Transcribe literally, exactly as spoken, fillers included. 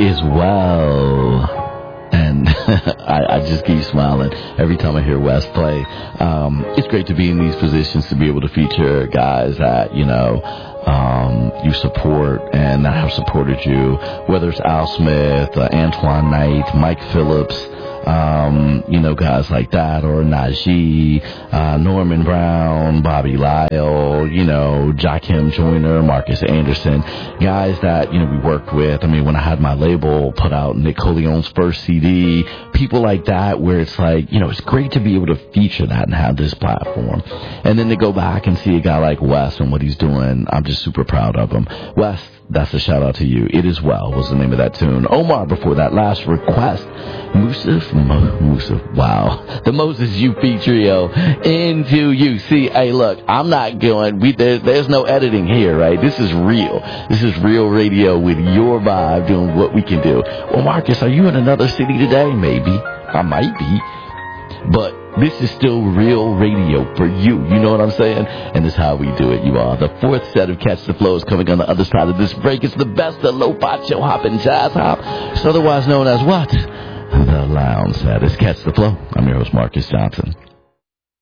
is well. And I, I just keep smiling every time I hear Wes play. Um, it's great to be in these positions to be able to feature guys that, you know, um, you support and that have supported you, whether it's Al Smith, uh, Antoine Knight, Mike Phillips, um, you know, guys like that, or Najee, uh, Norman Brown, Bobby Lyle, you know, Jakim Joyner, Marcus Anderson, guys that, you know, we worked with. I mean, when I had my label put out Nick Coleone's first C D, people like that, where it's like, you know, it's great to be able to feature that and have this platform. And then to go back and see a guy like Wes and what he's doing, I'm just super proud of him. Wes, that's a shout out to you. It Is Well was the name of that tune. Omar, before that, Last Request. Musaf, Mo, Musaf, wow. The Moses U P trio, Into You. See, hey, look, I'm not going, we, there, there's no editing here, right? This is real. This is real radio with your vibe doing what we can do. Well, Marcus, are you in another city today? Maybe. I might be. But this is still real radio for you. You know what I'm saying? And this is how we do it, you all. The fourth set of Catch the Flow is coming on the other side of this break. It's the best of lo-fi, chill hop, and jazz hop. It's otherwise known as what? The Lounge Set. It's Catch the Flow. I'm your host, Marcus Johnson.